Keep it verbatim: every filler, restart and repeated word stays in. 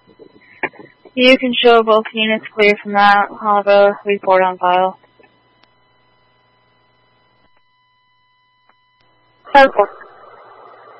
You can show both units clear from that. I'll have a report on file. ten four.